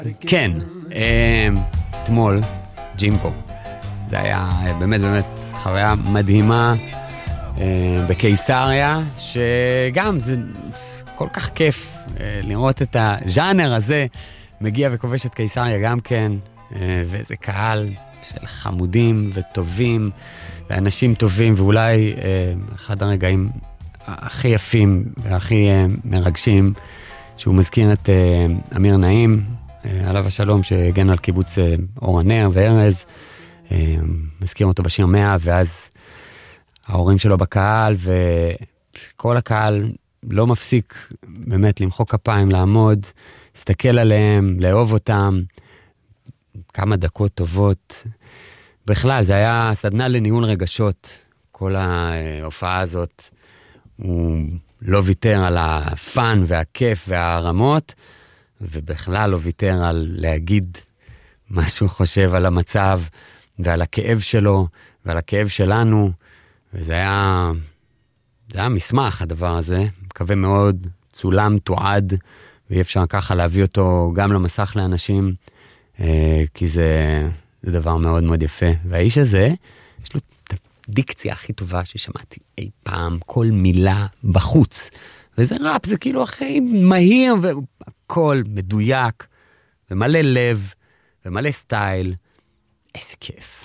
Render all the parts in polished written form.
כן, אתמול, ג'ימבו. זה היה באמת חוויה מדהימה בקיסריה, שגם זה כל כך כיף לראות את הז'אנר הזה מגיע וכובש את קיסריה גם כן, וזה קהל של חמודים וטובים, ואנשים טובים, ואולי אחד הרגעים הכי יפים והכי מרגשים, שהוא מזכיר את אמיר נעים, עליו השלום, שהגן על קיבוץ אור הנר וארז, מזכיר אותו בשיר 100, ואז ההורים שלו בקהל, וכל הקהל לא מפסיק באמת למחוא כפיים, לעמוד, להסתכל עליהם, לאהוב אותם, כמה דקות טובות. בכלל, זה היה סדנה לניהול רגשות, כל ההופעה הזאת. הוא לא ויתר על הפן והכיף והרמות, ובכלל לא ויתר על להגיד מה שהוא חושב על המצב, ועל הכאב שלו, ועל הכאב שלנו, וזה היה מסמך הדבר הזה, מקווה מאוד, צולם, תועד, ואי אפשר ככה להביא אותו גם למסך לאנשים, כי זה דבר מאוד מאוד יפה. והאיש הזה, יש לו את הדיקציה הכי טובה ששמעתי אי פעם, כל מילה בחוץ. וזה ראפ, זה כאילו הכי מהיר, והכל מדויק, ומלא לב, ומלא סטייל. איזה כיף.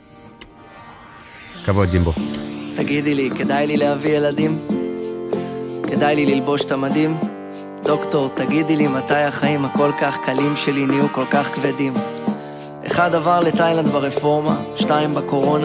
כבוד, ג'ימבו. תגידי לי, כדאי לי להביא ילדים? כדאי לי ללבוש את המדים? דוקטור, תגידי לי מתי החיים הכל כך קלים שלי נהיו כל כך כבדים? 1 עבר לתאילנד ברפורמה, 2 בקורונה,